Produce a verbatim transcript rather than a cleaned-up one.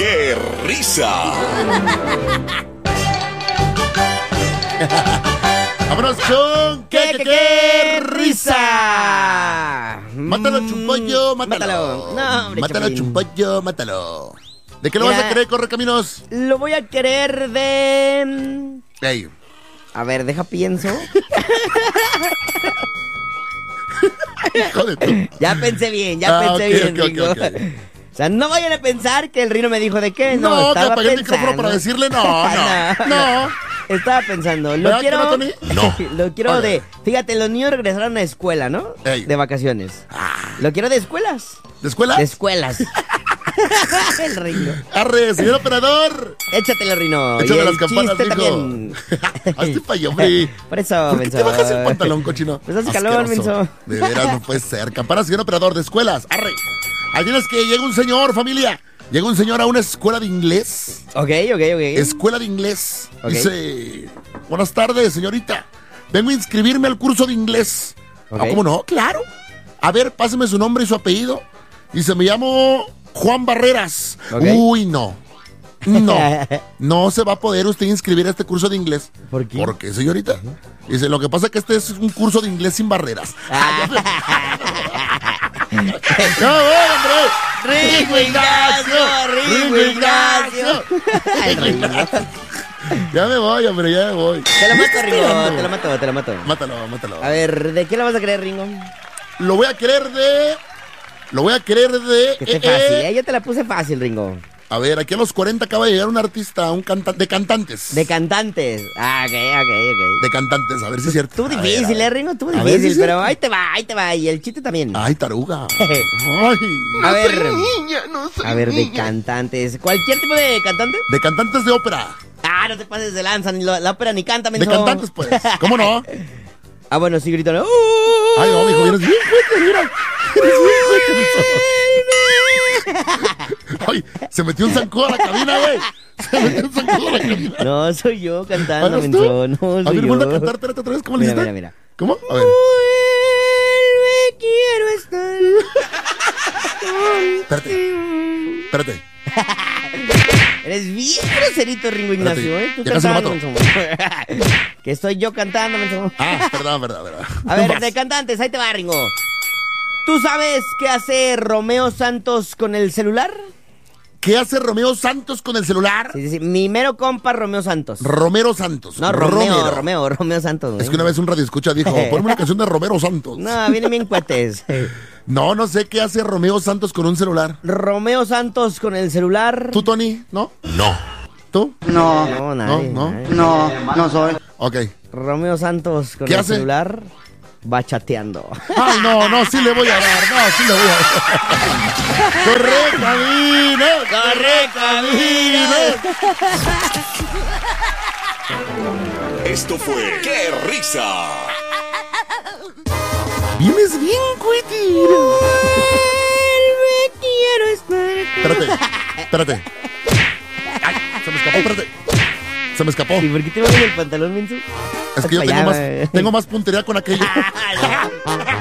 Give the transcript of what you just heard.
¡Qué risa! ¡Vámonos con ¡Qué, qué, qué risa! Mátalo, chumpollo, mátalo. Mátalo. No, hombre, Mátalo, Chapín. chumpollo, mátalo. ¿De qué lo Mira, vas a querer, Correcaminos? Lo voy a querer de... Ey. A ver, deja pienso. Hijo de tu- Ya pensé bien, ya Ah, pensé ok, bien, ok, ok, Ringo. ok. O sea, no vayan a pensar que el Rino me dijo de qué. No, No, que estaba apagué el pensando. micrófono para decirle no, no, no. Estaba pensando, lo ¿Verdad que quiero... no, Tony? No. Lo quiero Ok. de... Fíjate, los niños regresaron a escuela, ¿no? Ey. De vacaciones. Lo quiero de escuelas. ¿De escuela? De escuelas. El Rino. Arre, señor operador. Échatelo, Rino. Échale Y el las campanas, chiste mijo. también. Hazte pa' allá, hombre. Por eso, ¿Por qué menso. te bajas el pantalón, cochino? Pues hace calor, Asqueroso. menso. De veras, no puede ser. Campanas, señor operador de escuelas. Arre. Ahí tienes que llega un señor, familia. Llega un señor a una escuela de inglés. Ok, ok, ok. Escuela de inglés. Ok. Dice, buenas tardes, señorita. Vengo a inscribirme al curso de inglés. Ok. Ah, ¿cómo no? Claro. A ver, páseme su nombre y su apellido. Dice, me llamo Juan Barreras. Ok. Uy, no. No. No se va a poder usted inscribir a este curso de inglés. ¿Por qué? ¿Por qué, señorita? Dice, lo que pasa es que este es un curso de inglés sin barreras. ¡No, hombre! Ringo Ignacio, Ringo Ignacio. Ay, Ringo. Ya me voy, hombre, ya me voy. Te lo ¿Qué mato, estás Ringo, esperando? te lo mato, te lo mato. Mátalo, mátalo. A ver, ¿de qué la vas a creer, Ringo? Lo voy a querer de... Lo voy a querer de... Que esté eh, fácil, eh. ¿eh? Yo te la puse fácil, Ringo. A ver, aquí a los cuarenta acaba de llegar un artista, un cantante, de cantantes. De cantantes. Ah, ok, ok, ok. De cantantes, a ver si es cierto. Tú A ver, difícil, a ¿eh, ver. Ringo? Tú A ver difícil, si es pero cierto. ahí te va, ahí te va. Y el chiste también. Ay, taruga. Ay. A ver. A ver, de cantantes. ¿Cualquier tipo de cantante? De cantantes de ópera. Ah, no te pases de lanza, ni lo- la ópera ni canta, De menso. cantantes, pues. ¿Cómo no? Ah, bueno, sí, gritan. ¡Uh! Ay, no, mijo, vienes bien fuerte, mira. Eres bien fuerte. Ay, se metió un zancudo a la cabina, güey. Se metió un zancudo a la cabina. No, soy yo cantando, ¿Eres menso. tú? No, A soy ver, yo. vuelve a cantar, espérate otra vez. ¿Cómo le Mira, hiciste? mira, mira. ¿Cómo? A ver. Vuelve, quiero estar. Espérate. Espérate. Eres bien groserito, Ringo Ignacio, ¿eh? Tú Ya casi lo cantando, menso. Que estoy yo cantando, menso. Ah, perdón, perdón, perdón. A ver, Vas. de cantantes, ahí te va, Ringo. ¿Tú sabes qué hace Romeo Santos con el celular? ¿Qué hace Romeo Santos con el celular? Sí, sí, sí. Mi mero compa Romeo Santos. Romero Santos. No, Romeo, Romero. Romeo, Romeo Santos. Es que una vez un radioescucha dijo, ponme una canción de Romero Santos. No, vienen bien cuetes. No, no sé qué hace Romeo Santos con un celular. Romeo Santos con el celular. ¿Tú, Tony? ¿No? No. ¿Tú? No, No, nadie, No, no. nadie. no, no soy. Ok. Romeo Santos con ¿Qué el hace? celular va chateando. Ay, no, no, sí le voy a dar, no, sí le voy a dar. ¡Corre, camino! ¡Corre, camino! Esto fue ¡Qué risa! Vienes bien, cuiti. Vuelve, quiero estar. Espérate, espérate. Ay, se me escapó, espérate. Se me escapó. ¿Y por qué te mueves el pantalón, menso? Es que yo Hasta tengo allá, más, güey. tengo más puntería con aquello.